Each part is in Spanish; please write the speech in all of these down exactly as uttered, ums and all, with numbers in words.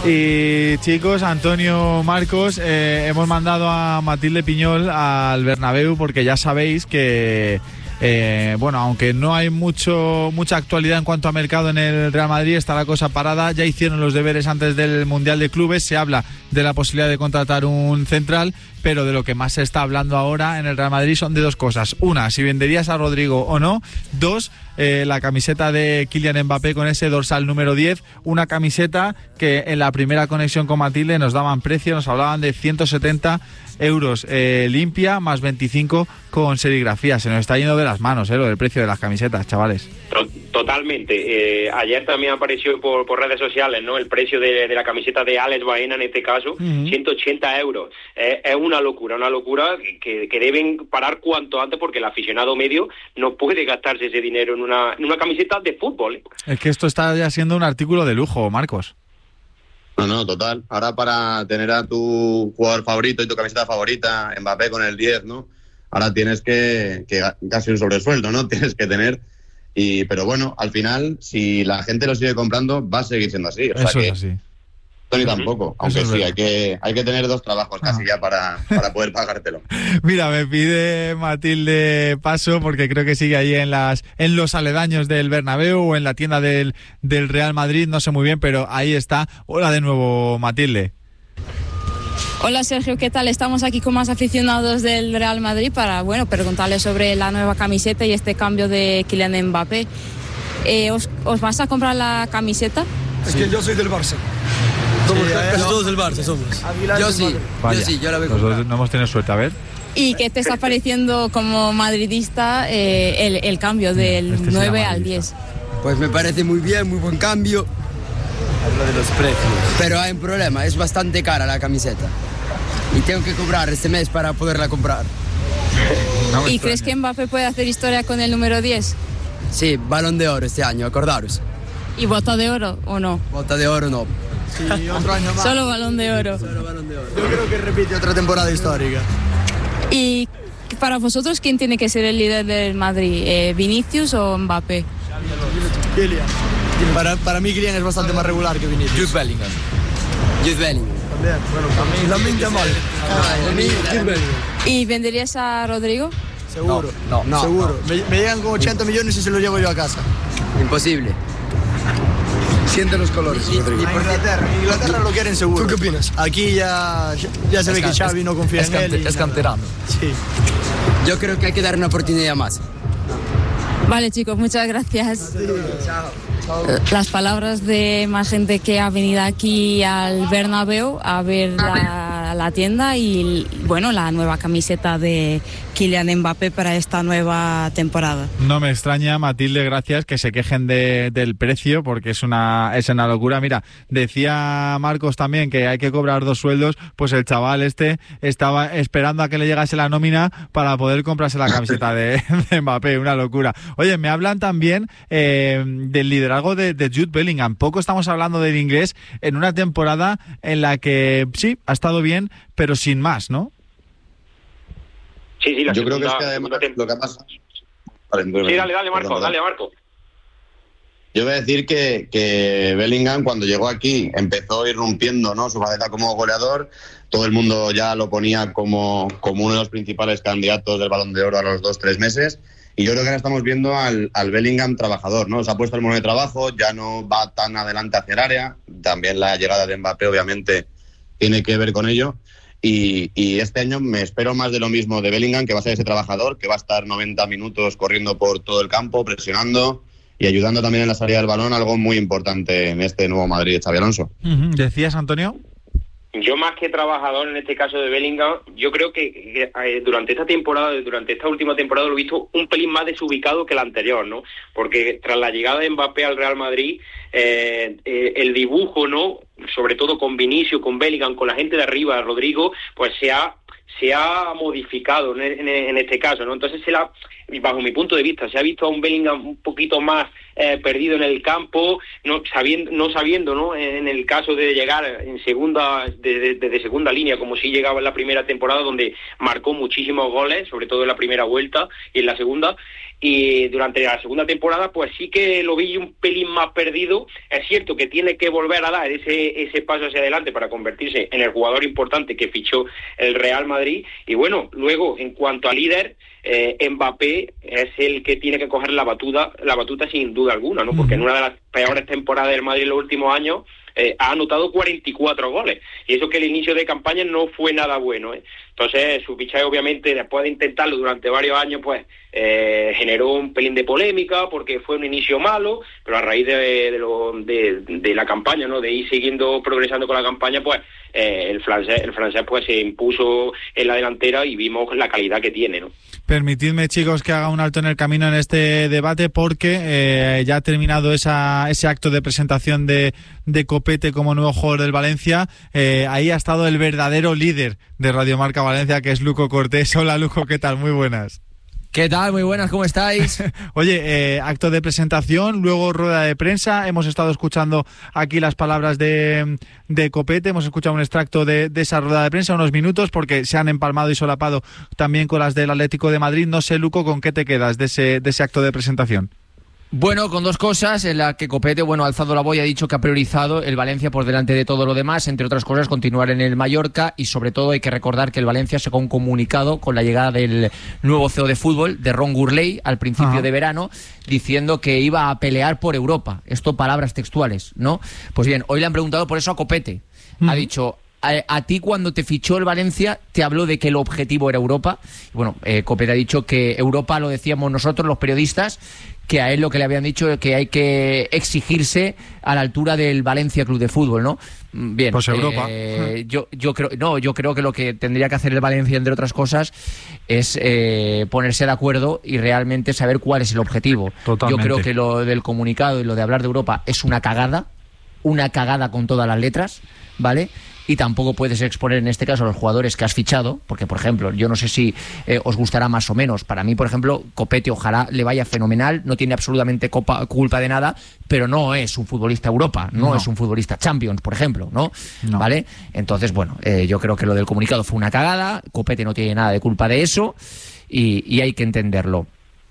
Y chicos, Antonio, Marcos, eh, hemos mandado a Matilde Piñol al Bernabéu porque ya sabéis que Eh, bueno, aunque no hay mucho mucha actualidad en cuanto a mercado en el Real Madrid, está la cosa parada. Ya hicieron los deberes antes del Mundial de Clubes. Se habla de la posibilidad de contratar un central, pero de lo que más se está hablando ahora en el Real Madrid son de dos cosas. Una, si venderías a Rodrigo o no. Dos, eh, la camiseta de Kylian Mbappé con ese dorsal número diez. Una camiseta que en la primera conexión con Matilde nos daban precio, nos hablaban de ciento setenta euros eh, limpia, más veinticinco con serigrafía. Se nos está yendo de las manos eh, lo del precio de las camisetas, chavales. Totalmente. Eh, ayer también apareció por, por redes sociales, ¿no? El precio de, de la camiseta de Alex Baena, en este caso, uh-huh. ciento ochenta euros. Eh, es una locura, una locura que, que deben parar cuanto antes, porque el aficionado medio no puede gastarse ese dinero en una, en una camiseta de fútbol. ¿eh? Es que esto está ya siendo un artículo de lujo, Marcos. No, no, total. Ahora para tener a tu jugador favorito y tu camiseta favorita, Mbappé con el diez, ¿no? Ahora tienes que, que casi un sobresueldo, ¿no? Tienes que tener... y Pero bueno, al final, si la gente lo sigue comprando, va a seguir siendo así. O sea Eso que, es así. Ni tampoco, aunque Eso sí, hay que, hay que tener dos trabajos casi ah. ya para, para poder pagártelo. Mira, me pide Matilde paso porque creo que sigue ahí en las en los aledaños del Bernabéu o en la tienda del, del Real Madrid, no sé muy bien, pero ahí está. Hola de nuevo, Matilde. Hola Sergio, ¿qué tal? Estamos aquí con más aficionados del Real Madrid para, bueno, preguntarles sobre la nueva camiseta y este cambio de Kylian Mbappé. Eh, ¿os, ¿Os vas a comprar la camiseta? Es que yo soy del Barça. Somos sí, casi todos del Barça somos. Yo sí, Vaya, yo sí, yo la veo. Nosotros no hemos tenido suerte, a ver. ¿Y qué te está pareciendo como madridista eh, el, el cambio del este nueve al diez? Pues me parece muy bien, muy buen cambio. Habla de los precios. Pero hay un problema, es bastante cara la camiseta. Y tengo que cobrar este mes para poderla comprar. No ¿Y crees que Mbappé puede hacer historia con el número diez? Sí, balón de oro este año, acordaros. ¿Y bota de oro o no? Bota de oro no. Sí, otro año más. Solo balón de oro. Solo balón de oro. Yo creo que repite otra temporada histórica. ¿Y para vosotros quién tiene que ser el líder del Madrid? ¿Eh, ¿Vinicius o Mbappé? Kylian. Para, para mí Kylian es bastante más regular que Vinicius. Jude Bellingham. Jude Bellingham. También, bueno, también. También está mal. Jude Bellingham. ¿Y venderías a Rodrigo? Seguro. No, no. Seguro. No. Me, me llegan con ochenta millones y se los llevo yo a casa. Imposible. Siente los colores. Y, y Inglaterra, Inglaterra lo quieren seguro. ¿Tú qué opinas? Aquí ya, ya se ve que Xavi no confía en él. Es canterano. Sí. Yo creo que hay que dar una oportunidad más. Vale, chicos, muchas gracias. Chao. Las palabras de más gente que ha venido aquí al Bernabéu a ver la, la tienda y, bueno, la nueva camiseta de Kylian Mbappé para esta nueva temporada. No me extraña, Matilde, gracias, que se quejen de, del precio porque es una es una locura. Mira, decía Marcos también que hay que cobrar dos sueldos, pues el chaval este estaba esperando a que le llegase la nómina para poder comprarse la camiseta de, de Mbappé, una locura. Oye, me hablan también eh, del liderazgo de, de Jude Bellingham. Poco estamos hablando del inglés en una temporada en la que sí, ha estado bien, pero sin más, ¿no? Sí, sí, la Yo segunda, creo que es que además lo que ha pasado... Vale, sí, dale, dale, Marco, dale, Marco. Yo voy a decir que, que Bellingham, cuando llegó aquí, empezó irrumpiendo, ¿no?, su faceta como goleador. Todo el mundo ya lo ponía como, como uno de los principales candidatos del Balón de Oro a los dos, tres meses. Y yo creo que ahora estamos viendo al, al Bellingham trabajador, ¿no? Se ha puesto el mono de trabajo, ya no va tan adelante hacia el área. También la llegada de Mbappé, obviamente, tiene que ver con ello. Y, y este año me espero más de lo mismo de Bellingham, que va a ser ese trabajador, que va a estar noventa minutos corriendo por todo el campo, presionando y ayudando también en la salida del balón, algo muy importante en este nuevo Madrid de Xabi Alonso. Uh-huh. ¿Decías, Antonio? Yo, más que trabajador en este caso de Bellingham, yo creo que, que eh, durante esta temporada, durante esta última temporada lo he visto un pelín más desubicado que la anterior, ¿no? Porque tras la llegada de Mbappé al Real Madrid, eh, eh, el dibujo, ¿no?, sobre todo con Vinicius, con Bellingham, con la gente de arriba, Rodrigo, pues se ha se ha modificado en, en, en este caso, ¿no? Entonces, se la, bajo mi punto de vista, se ha visto a un Bellingham un poquito más eh, perdido en el campo, no sabiendo, no sabiendo, ¿no? En el caso de llegar en segunda, desde de, de segunda línea, como si llegaba en la primera temporada, donde marcó muchísimos goles, sobre todo en la primera vuelta y en la segunda. Y durante la segunda temporada, pues sí que lo vi un pelín más perdido. Es cierto que tiene que volver a dar ese ese paso hacia adelante para convertirse en el jugador importante que fichó el Real Madrid. Y bueno, luego, en cuanto a líder, eh, Mbappé es el que tiene que coger la batuta, la batuta sin duda alguna, ¿no? Porque en una de las peores temporadas del Madrid en los últimos años, Eh, ha anotado cuarenta y cuatro goles, y eso que el inicio de campaña no fue nada bueno, ¿eh? Entonces su fichaje, obviamente, después de intentarlo durante varios años, pues eh, generó un pelín de polémica porque fue un inicio malo, pero a raíz de, de, lo, de, de la campaña, ¿no? De ir siguiendo progresando con la campaña, pues eh, el francés el francés pues se impuso en la delantera y vimos la calidad que tiene, ¿no? Permitidme, chicos, que haga un alto en el camino en este debate, porque eh, ya ha terminado esa, ese acto de presentación de, de Copete como nuevo jugador del Valencia. Eh, ahí ha estado el verdadero líder de Radio Marca Valencia, que es Luco Cortés. Hola, Luco, ¿qué tal? Muy buenas. ¿Qué tal? Muy buenas, ¿cómo estáis? Oye, eh, acto de presentación, luego rueda de prensa. Hemos estado escuchando aquí las palabras de, de Copete, hemos escuchado un extracto de, de esa rueda de prensa, unos minutos, porque se han empalmado y solapado también con las del Atlético de Madrid. No sé, Luco, ¿con qué te quedas de ese, de ese acto de presentación? Bueno, con dos cosas, en la que Copete, bueno, ha alzado la voz y ha dicho que ha priorizado el Valencia por delante de todo lo demás, entre otras cosas, continuar en el Mallorca, y sobre todo hay que recordar que el Valencia sacó un comunicado con la llegada del nuevo C E O de fútbol, de Ron Gourlay, al principio Ajá. de verano, diciendo que iba a pelear por Europa. Esto palabras textuales, ¿no? Pues bien, hoy le han preguntado por eso a Copete. Uh-huh. Ha dicho... A, a ti, cuando te fichó el Valencia, te habló de que el objetivo era Europa. Bueno, eh, Copete ha dicho que Europa lo decíamos nosotros, los periodistas, que a él lo que le habían dicho es que hay que exigirse a la altura del Valencia Club de Fútbol, ¿no? Bien, pues Europa. Eh, yo, yo creo, no, yo creo que lo que tendría que hacer el Valencia, entre otras cosas, es eh, ponerse de acuerdo y realmente saber cuál es el objetivo. Totalmente. Yo creo que lo del comunicado y lo de hablar de Europa es una cagada, una cagada con todas las letras, ¿vale? Y tampoco puedes exponer en este caso a los jugadores que has fichado, porque, por ejemplo, yo no sé si eh, os gustará más o menos. Para mí, por ejemplo, Copete ojalá le vaya fenomenal, no tiene absolutamente copa, culpa de nada, pero no es un futbolista Europa, no, no. es un futbolista Champions, por ejemplo, ¿no? no. ¿Vale? Entonces, bueno, eh, yo creo que lo del comunicado fue una cagada, Copete no tiene nada de culpa de eso y, y hay que entenderlo.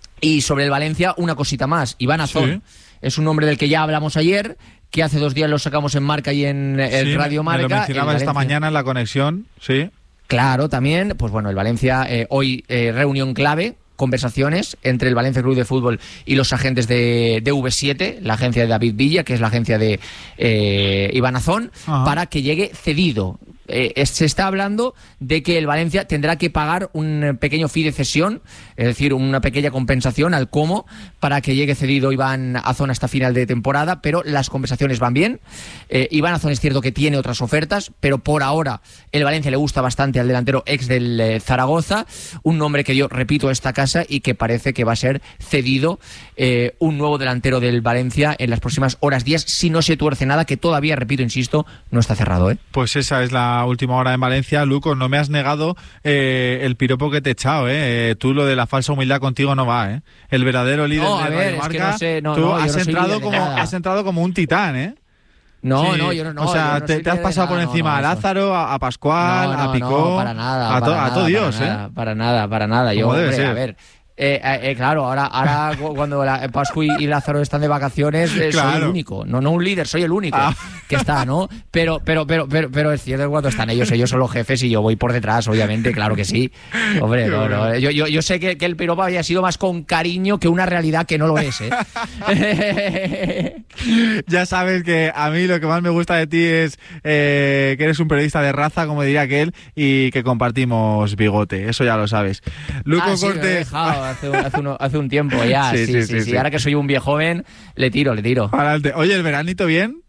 Y sobre el Valencia, una cosita más, Iván Azón, sí. es un hombre del que ya hablamos ayer, que hace dos días lo sacamos en Marca y en el sí, Radio Marca. Me lo mencionaba esta mañana en la conexión, sí. Claro, también, pues bueno, el Valencia, eh, hoy eh, reunión clave, conversaciones entre el Valencia Club de Fútbol y los agentes de, de V siete, la agencia de David Villa, que es la agencia de eh, Iván Azón, Ajá. para que llegue cedido. Eh, se está hablando de que el Valencia tendrá que pagar un pequeño fee de cesión, es decir, una pequeña compensación al Como para que llegue cedido Iván Azón hasta final de temporada, pero las conversaciones van bien. Eh, Iván Azón es cierto que tiene otras ofertas, pero por ahora el Valencia le gusta bastante al delantero ex del eh, Zaragoza, un nombre que yo repito a esta casa y que parece que va a ser cedido eh, un nuevo delantero del Valencia en las próximas horas, días, si no se tuerce nada, que todavía, repito, insisto, no está cerrado, ¿eh? Pues esa es la última hora en Valencia. Luco, no me has negado eh, el piropo que te he echado, ¿eh? Eh, tú lo de la falsa humildad contigo no va, ¿eh? El verdadero líder no, de ver, Radio Marca, es que no sé, no, tú no, has, no entrado como, has entrado como un titán, ¿eh? No, sí. no, yo no, no. O sea, no te, te has pasado nada, por encima no, no, a Lázaro, a, a Pascual, no, no, a Picó, no, para nada, a, para to, nada, a todo Dios, para ¿eh? Nada, para nada, para nada. Yo, debe hombre, ser. a ver... Eh, eh, claro, ahora, ahora cuando la, Pascu y Lázaro están de vacaciones, eh, claro. soy el único, no, no un líder, soy el único ah. que está, ¿no? Pero, pero, pero, pero, pero es cierto que cuando están ellos, ellos son los jefes y yo voy por detrás, obviamente, claro que sí. Hombre, no, no, yo, yo, yo sé que, que el piropo había sido más con cariño que una realidad que no lo es, ¿eh? Ya sabes que a mí lo que más me gusta de ti es eh, que eres un periodista de raza, como diría aquel, y que compartimos bigote, eso ya lo sabes. Luco ah, sí, Cortés. Hace, hace, uno, hace un tiempo ya, sí sí sí, sí, sí, sí. Ahora que soy un viejo joven, le tiro, le tiro. Adelante. Oye, ¿el veranito bien?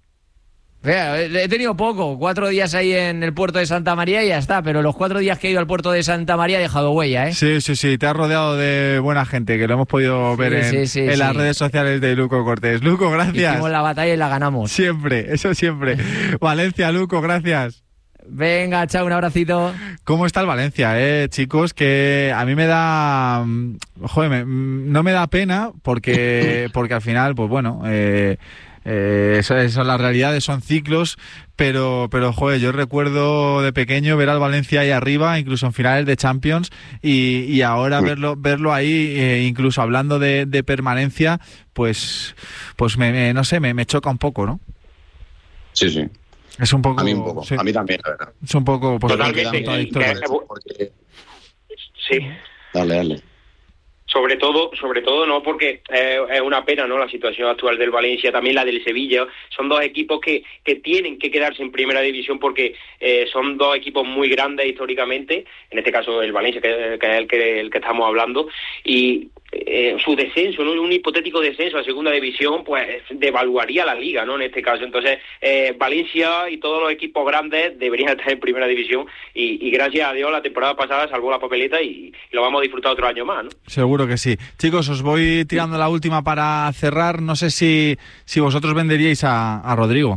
He tenido poco, cuatro días ahí en el puerto de Santa María y ya está, pero los cuatro días que he ido al puerto de Santa María he dejado huella, ¿eh? Sí, sí, sí, te has rodeado de buena gente, que lo hemos podido ver sí, en, sí, sí, en sí. las redes sociales de Luco Cortés. Luco, gracias. Hicimos la batalla y la ganamos. Siempre, eso siempre. Valencia, Luco, gracias. Venga, chao, un abracito. ¿Cómo está el Valencia, eh, chicos? Que a mí me da... Joder, me, no me da pena porque, porque al final, pues bueno... Eh, Eh, eso, eso, las realidades son ciclos, pero, pero joder, yo recuerdo de pequeño ver al Valencia ahí arriba, incluso en finales de Champions, y, y ahora verlo, verlo ahí, eh, incluso hablando de, de permanencia, pues, pues me, me, no sé, me, me choca un poco, ¿no? Sí, sí. Es un poco. A mí un poco, sí. A mí también, la verdad. Es un poco. Pues, totalmente. Porque... Sí. Dale, dale. Sobre todo, sobre todo no porque eh, es una pena, ¿no? La situación actual del Valencia, también la del Sevilla, son dos equipos que, que tienen que quedarse en primera división porque eh, son dos equipos muy grandes históricamente, en este caso el Valencia, que, que es el que, el que estamos hablando, y eh, su descenso, ¿no? Un hipotético descenso a segunda división, pues devaluaría la liga, ¿no? En este caso, entonces eh, Valencia y todos los equipos grandes deberían estar en primera división y, y gracias a Dios la temporada pasada salvó la papeleta y, y lo vamos a disfrutar otro año más, ¿no? Seguro que sí. Chicos, os voy tirando la última para cerrar. No sé si, si vosotros venderíais a, a Rodrigo.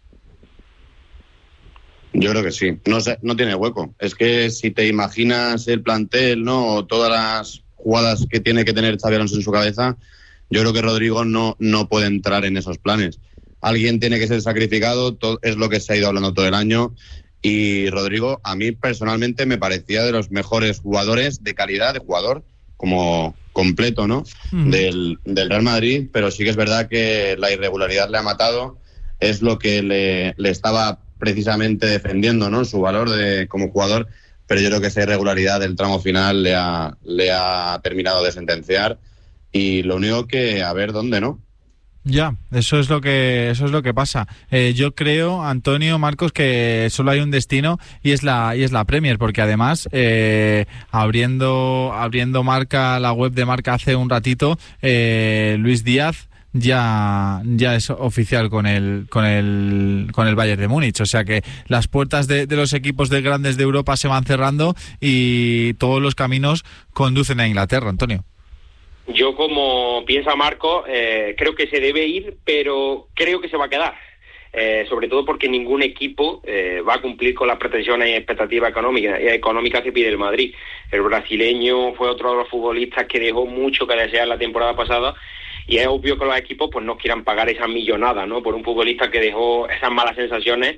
Yo creo que sí. No sé, no tiene hueco. Es que si te imaginas el plantel, ¿no? O todas las jugadas que tiene que tener Xabi Alonso en su cabeza, yo creo que Rodrigo no, no puede entrar en esos planes. Alguien tiene que ser sacrificado, todo, es lo que se ha ido hablando todo el año. Y Rodrigo, a mí personalmente me parecía de los mejores jugadores de calidad de jugador, como completo, ¿no? Uh-huh. Del, del Real Madrid, pero sí que es verdad que la irregularidad le ha matado, es lo que le, le estaba precisamente defendiendo, ¿no? Su valor de, como jugador, pero yo creo que esa irregularidad del tramo final le ha, le ha terminado de sentenciar y lo único que a ver dónde, ¿no? Ya, eso es lo que eso es lo que pasa. Eh, yo creo, Antonio, Marcos, que solo hay un destino y es la y es la Premier, porque además eh, abriendo abriendo Marca, la web de Marca hace un ratito, eh, Luis Díaz ya ya es oficial con el con el con el Bayern de Múnich, o sea que las puertas de, de los equipos de grandes de Europa se van cerrando y todos los caminos conducen a Inglaterra, Antonio. Yo, como piensa Marco, eh, creo que se debe ir, pero creo que se va a quedar. Eh, sobre todo porque ningún equipo eh, va a cumplir con las pretensiones y expectativas económicas, económicas que pide el Madrid. El brasileño fue otro de los futbolistas que dejó mucho que desear la temporada pasada y es obvio que los equipos pues no quieran pagar esa millonada, ¿no? Por un futbolista que dejó esas malas sensaciones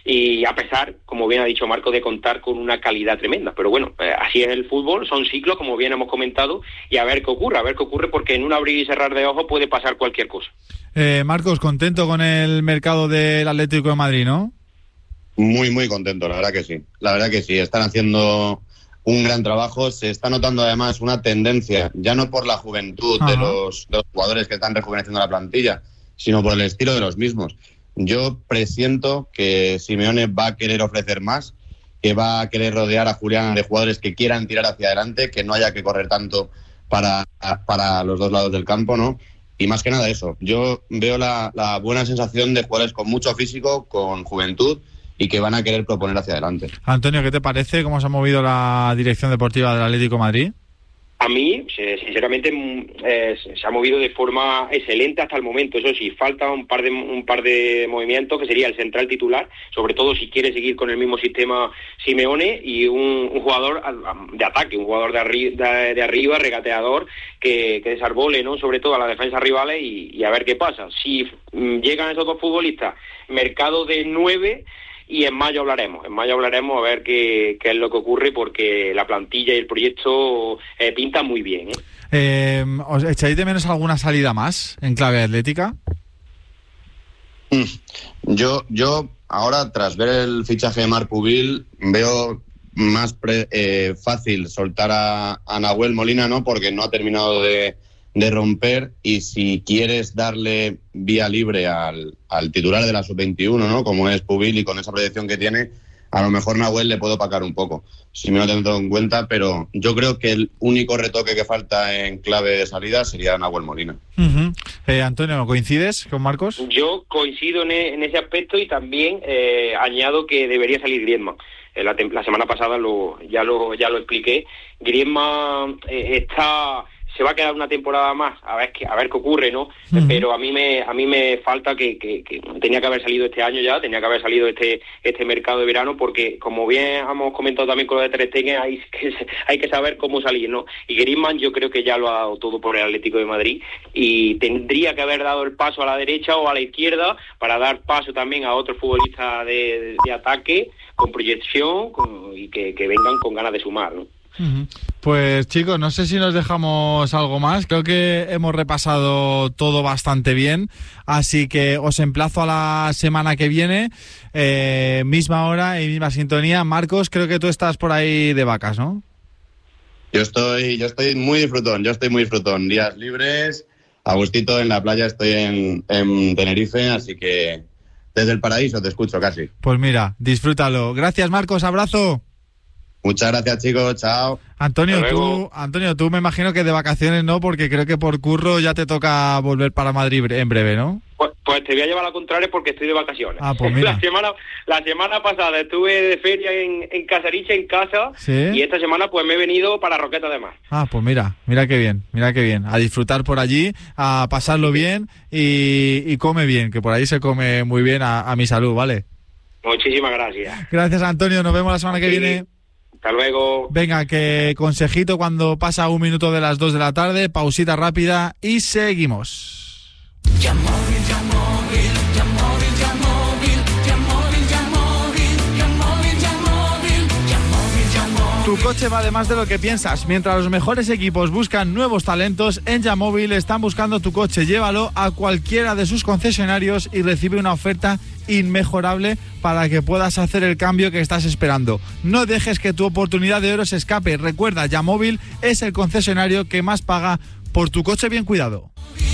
y a pesar, como bien ha dicho Marco, de contar con una calidad tremenda. Pero bueno, eh, así es el fútbol, son ciclos, como bien hemos comentado, y a ver qué ocurre, a ver qué ocurre, porque en un abrir y cerrar de ojos puede pasar cualquier cosa. Eh, Marcos, contento con el mercado del Atlético de Madrid, ¿no? Muy, muy contento, la verdad que sí. La verdad que sí, están haciendo un gran trabajo. Se está notando además una tendencia, ya no por la juventud de los, de los jugadores que están rejuveneciendo la plantilla, sino por el estilo de los mismos. Yo presiento que Simeone va a querer ofrecer más, que va a querer rodear a Julián de jugadores que quieran tirar hacia adelante, que no haya que correr tanto para, para los dos lados del campo, ¿no? Y más que nada eso, yo veo la, la buena sensación de jugadores con mucho físico, con juventud y que van a querer proponer hacia adelante. Antonio, ¿qué te parece? ¿Cómo se ha movido la dirección deportiva del Atlético de Madrid? A mí, sinceramente, eh, se ha movido de forma excelente hasta el momento. Eso sí, falta un par de un par de movimientos, que sería el central titular, sobre todo si quiere seguir con el mismo sistema Simeone, y un, un jugador de ataque, un jugador de, arri de, de arriba, regateador, que, que desarbole, ¿no? Sobre todo a las defensas rivales y, y a ver qué pasa. Si llegan esos dos futbolistas, mercado de nueve... Y en mayo hablaremos, en mayo hablaremos a ver qué, qué es lo que ocurre, porque la plantilla y el proyecto eh, pintan muy bien. ¿eh? Eh, ¿Os echáis de menos alguna salida más en clave atlética? Yo, yo ahora, tras ver el fichaje de Marc Pubil, veo más pre, eh, fácil soltar a, a Nahuel Molina, ¿no? Porque no ha terminado de... de romper, y si quieres darle vía libre al, al titular de la sub veintiuno, ¿no? Como es Pubil, y con esa proyección que tiene, a lo mejor Nahuel le puedo opacar un poco, si me lo tengo en cuenta, pero yo creo que el único retoque que falta en clave de salida sería Nahuel Molina. Uh-huh. eh, Antonio, ¿coincides con Marcos? Yo coincido en, e, en ese aspecto, y también eh, añado que debería salir Griezmann. Eh, la, la semana pasada lo, ya lo ya lo expliqué. Griezmann eh, está se va a quedar una temporada más a ver qué a ver qué ocurre, ¿no? Uh-huh. Pero a mí me a mí me falta que, que, que tenía que haber salido este año ya, tenía que haber salido este este mercado de verano, porque como bien hemos comentado también con lo de Ter Stegen, hay que hay que saber cómo salir, ¿no? Y Griezmann yo creo que ya lo ha dado todo por el Atlético de Madrid y tendría que haber dado el paso a la derecha o a la izquierda para dar paso también a otros futbolistas de, de, de ataque con proyección con, y que, que vengan con ganas de sumar, ¿no? Uh-huh. Pues chicos, no sé si nos dejamos algo más. Creo que hemos repasado todo bastante bien, así que os emplazo a la semana que viene, eh, misma hora y misma sintonía. Marcos, creo que tú estás por ahí de vacas, ¿no? Yo estoy, yo estoy muy disfrutón, yo estoy muy disfrutón. Días libres, a gustito en la playa, estoy en, en Tenerife, así que desde el paraíso te escucho casi. Pues mira, disfrútalo. Gracias, Marcos, abrazo. Muchas gracias, chicos, chao. Antonio, tú, Antonio, tú me imagino que de vacaciones no, porque creo que por curro ya te toca volver para Madrid en breve, ¿no? Pues, pues te voy a llevar a la contraria porque estoy de vacaciones. Ah, pues mira. La semana, la semana pasada estuve de feria en, en Casariche, en casa, ¿sí? Y esta semana pues me he venido para Roqueta de Mar. Ah, pues mira, mira qué bien, mira qué bien. A disfrutar por allí, a pasarlo bien y, y come bien, que por ahí se come muy bien a, a mi salud, ¿vale? Muchísimas gracias. Gracias, Antonio, nos vemos la semana que sí. viene. Hasta luego. Venga, que consejito cuando pasa un minuto de las dos de la tarde, pausita rápida y seguimos. Ya móvil, ya móvil, ya móvil, ya móvil, ya móvil, ya móvil, ya móvil, ya móvil, ya móvil, ya móvil. Tu coche va de más de lo que piensas. Mientras los mejores equipos buscan nuevos talentos, en Yamóvil están buscando tu coche. Llévalo a cualquiera de sus concesionarios y recibe una oferta inmejorable para que puedas hacer el cambio que estás esperando. No dejes que tu oportunidad de oro se escape. Recuerda, Yamóvil es el concesionario que más paga por tu coche bien cuidado.